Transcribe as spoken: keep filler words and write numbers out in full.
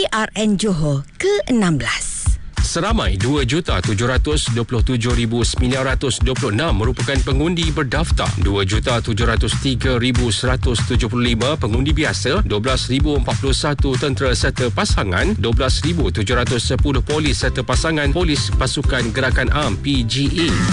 R N Johor ke enam belas. Seramai dua juta tujuh ratus dua puluh tujuh ribu sembilan ratus dua puluh enam merupakan pengundi berdaftar, dua juta tujuh ratus tiga ribu seratus tujuh puluh lima pengundi biasa, dua belas ribu empat puluh satu tentera serta pasangan, dua belas ribu tujuh ratus sepuluh polis serta pasangan polis pasukan gerakan A M P G A.